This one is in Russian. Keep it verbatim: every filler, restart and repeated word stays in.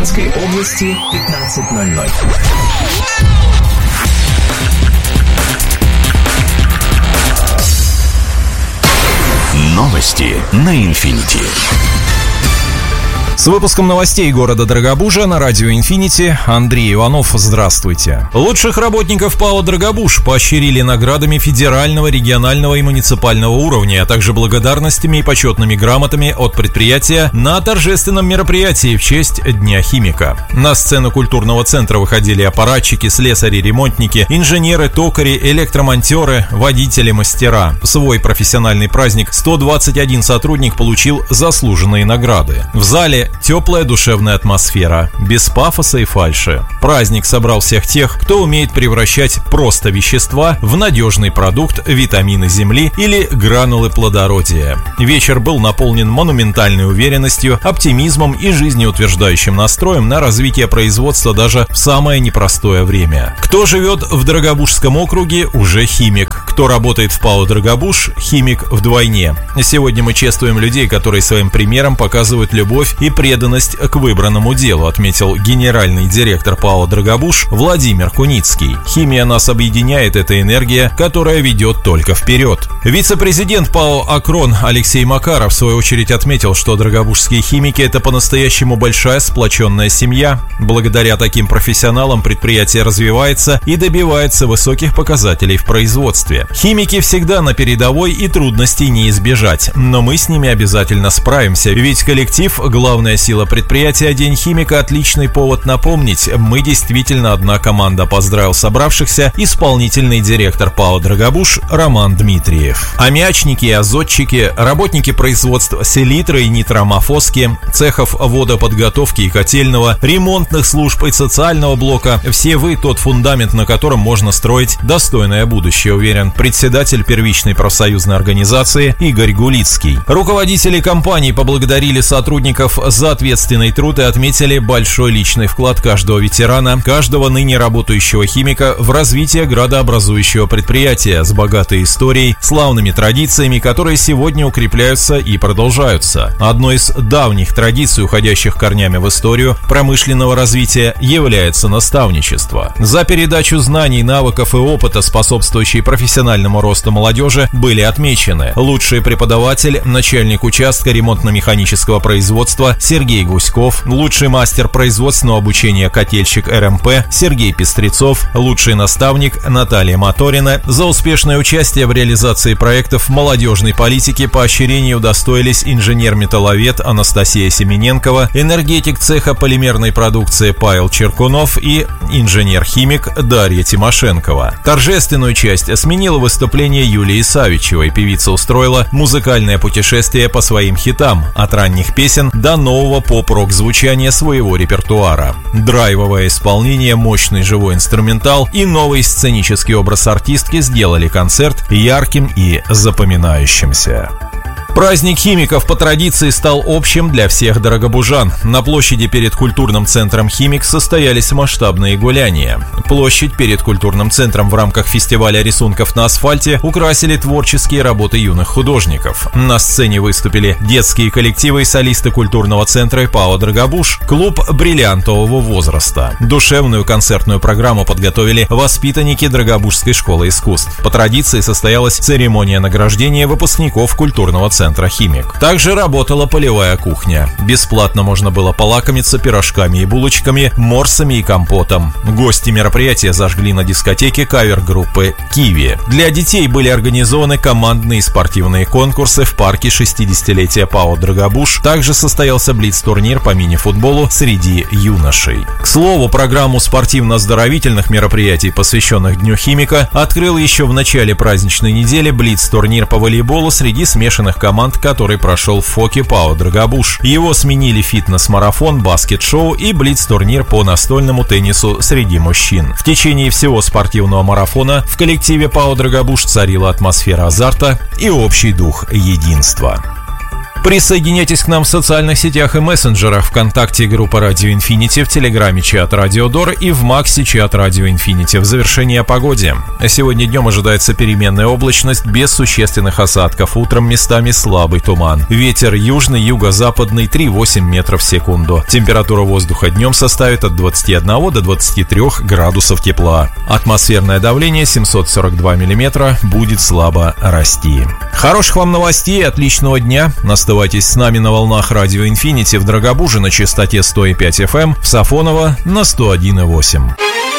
Брянской области, пятнадцать ноль ноль. Новости на Инфинити. С выпуском новостей города Дорогобужа на радио «Инфинити» Андрей Иванов. Здравствуйте. Лучших работников ПАО «Дорогобуж» поощрили наградами федерального, регионального и муниципального уровня, а также благодарностями и почетными грамотами от предприятия на торжественном мероприятии в честь Дня химика. На сцену культурного центра выходили аппаратчики, слесари, ремонтники, инженеры, токари, электромонтеры, водители, мастера. В свой профессиональный праздник сто двадцать один сотрудник получил заслуженные награды. В зале теплая душевная атмосфера, без пафоса и фальши. Праздник собрал всех тех, кто умеет превращать просто вещества в надежный продукт, витамины земли или гранулы плодородия. Вечер был наполнен монументальной уверенностью, оптимизмом и жизнеутверждающим настроем на развитие производства даже в самое непростое время. Кто живет в Дорогобужском округе, уже химик. Кто работает в ПАО «Дорогобуж», химик вдвойне. Сегодня мы чествуем людей, которые своим примером показывают любовь и преданность к выбранному делу, отметил генеральный директор ПАО «Дорогобуж» Владимир Куницкий. Химия нас объединяет, это энергия, которая ведет только вперед. Вице-президент ПАО «Акрон» Алексей Макаров в свою очередь отметил, что дорогобужские химики – это по-настоящему большая сплоченная семья. Благодаря таким профессионалам предприятие развивается и добивается высоких показателей в производстве. Химики всегда на передовой и трудностей не избежать, но мы с ними обязательно справимся, ведь коллектив – главная сила предприятия. День химика – отличный повод напомнить, мы действительно одна команда, поздравил собравшихся исполнительный директор ПАО «Дорогобуж» Роман Дмитриев. Аммиачники и азотчики, работники производства селитры и нитроамофоски, цехов водоподготовки и котельного, ремонтных служб и социального блока – все вы тот фундамент, на котором можно строить достойное будущее, уверен председатель первичной профсоюзной организации Игорь Гулицкий. Руководители компаний поблагодарили сотрудников за ответственный труд и отметили большой личный вклад каждого ветерана, каждого ныне работающего химика в развитие градообразующего предприятия с богатой историей, славными традициями, которые сегодня укрепляются и продолжаются. Одной из давних традиций, уходящих корнями в историю промышленного развития, является наставничество. За передачу знаний, навыков и опыта, способствующий профессиональному росту молодежи, были отмечены лучший преподаватель, начальник участка ремонтно-механического производства Сергей Гуськов, лучший мастер производственного обучения котельщик эр эм пэ Сергей Пестрецов, лучший наставник Наталья Моторина. За успешное участие в реализации проектов молодежной политики поощрения удостоились инженер-металловед Анастасия Семененкова, энергетик цеха полимерной продукции Павел Черкунов и инженер-химик Дарья Тимошенкова. Торжественную часть сменила выступление Юлии Савичевой. Певица устроила музыкальное путешествие по своим хитам, от ранних песен до нового поп-рок звучания своего репертуара. Драйвовое исполнение, мощный живой инструментал и новый сценический образ артистки сделали концерт ярким и запоминающимся. Праздник химиков по традиции стал общим для всех дорогобужан. На площади перед культурным центром «Химик» состоялись масштабные гуляния. Площадь перед культурным центром в рамках фестиваля рисунков на асфальте украсили творческие работы юных художников. На сцене выступили детские коллективы и солисты культурного центра ПАО «Дорогобуж», клуб бриллиантового возраста. Душевную концертную программу подготовили воспитанники Дорогобужской школы искусств. По традиции состоялась церемония награждения выпускников культурного центра «Химик». Также работала полевая кухня. Бесплатно можно было полакомиться пирожками и булочками, морсами и компотом. Гости мероприятия зажгли на дискотеке кавер-группы «Киви». Для детей были организованы командные спортивные конкурсы в парке шестидесятилетия ПАО «Дорогобуж». Также состоялся блиц-турнир по мини-футболу среди юношей. К слову, программу спортивно-оздоровительных мероприятий, посвященных Дню химика, открыл еще в начале праздничной недели блиц-турнир по волейболу среди смешанных команд, который прошел в ФОКе ПАО «Дорогобуж». Его сменили фитнес-марафон, баскет-шоу и блиц-турнир по настольному теннису среди мужчин. В течение всего спортивного марафона в коллективе ПАО «Дорогобуж» царила атмосфера азарта и общий дух единства. Присоединяйтесь к нам в социальных сетях и мессенджерах. ВКонтакте группа Радио Инфинити, в Телеграме чат Радио Дор и в Максе чат Радио Инфинити. В завершении о погоде. Сегодня днем ожидается переменная облачность без существенных осадков. Утром местами слабый туман. Ветер южный, юго-западный три-восемь метров в секунду. Температура воздуха днем составит от двадцати одного до двадцати трёх градусов тепла. Атмосферное давление семьсот сорок два миллиметра будет слабо расти. Хороших вам новостей, отличного дня. Оставайтесь с нами на волнах Радио Инфинити в Драгобуже на частоте сто и пять эф эм, в Сафоново на сто один и восемь.